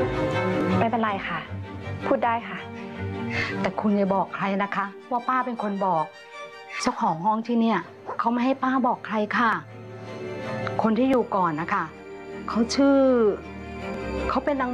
ไม่เป็นไรค่ะ พูดได้ค่ะแต่คุณอย่าบอกใครนะคะ ว่าป้าเป็นคนบอก เจ้าของห้องที่เนี่ยเขาไม่ให้ป้าบอกใครค่ะ คนที่อยู่ก่อนนะคะเขาเป็นนาง